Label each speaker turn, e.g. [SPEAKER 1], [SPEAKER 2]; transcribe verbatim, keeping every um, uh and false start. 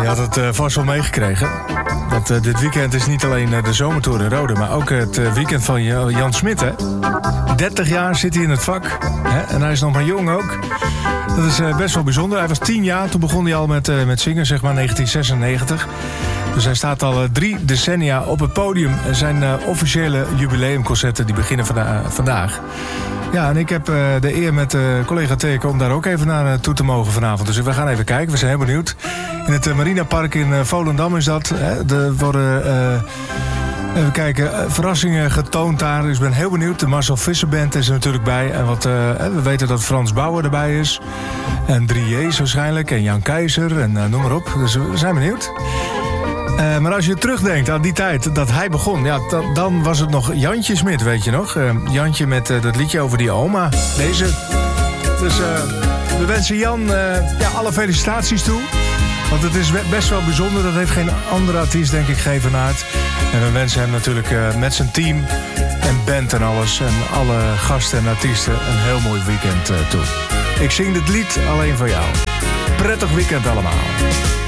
[SPEAKER 1] had het uh, vast wel meegekregen. Dat uh, dit weekend is niet alleen uh, de Zomertour in Rode, maar ook het uh, weekend van Jan Smit, hè. dertig jaar zit hij in het vak. Hè? En hij is nog maar jong ook. Dat is uh, best wel bijzonder. Hij was tien jaar, toen begon hij al met, uh, met zingen, zeg maar negentien zesennegentig. Dus hij staat al uh, drie decennia op het podium. Zijn uh, officiële jubileumconcerten die beginnen vanda- vandaag. Ja, en ik heb uh, de eer met uh, collega Teke om daar ook even naar uh, toe te mogen vanavond. Dus we gaan even kijken, we zijn heel benieuwd. In het uh, Marinapark in uh, Volendam is dat. Hè? Er worden, uh, even kijken, uh, verrassingen getoond daar. Dus ik ben heel benieuwd. De Marcel Visser Band is er natuurlijk bij. En wat, uh, we weten dat Frans Bauer erbij is. En Drieërs waarschijnlijk. En Jan Keizer. En uh, noem maar op. Dus we zijn benieuwd. Uh, maar als je terugdenkt aan die tijd dat hij begon... Ja, dan, dan was het nog Jantje Smit, weet je nog? Uh, Jantje met uh, dat liedje over die oma. Deze. Dus uh, we wensen Jan uh, ja, alle felicitaties toe. Want het is best wel bijzonder. Dat heeft geen andere artiest, denk ik, geëvenaard. En we wensen hem natuurlijk uh, met zijn team en band en alles... en alle gasten en artiesten een heel mooi weekend uh, toe. Ik zing dit lied alleen voor jou. Prettig weekend allemaal.